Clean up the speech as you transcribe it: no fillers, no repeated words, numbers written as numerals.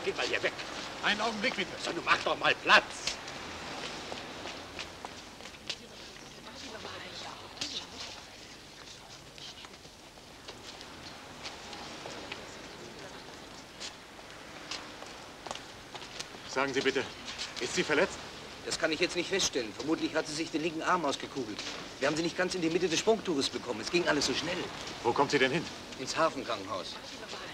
Geh mal hier weg. Einen Augenblick, bitte. So, du mach doch mal Platz. Sagen Sie bitte, ist sie verletzt? Das kann ich jetzt nicht feststellen. Vermutlich hat sie sich den linken Arm ausgekugelt. Wir haben sie nicht ganz in die Mitte des Sprungtuches bekommen. Es ging alles so schnell. Wo kommt sie denn hin? Ins Hafenkrankenhaus.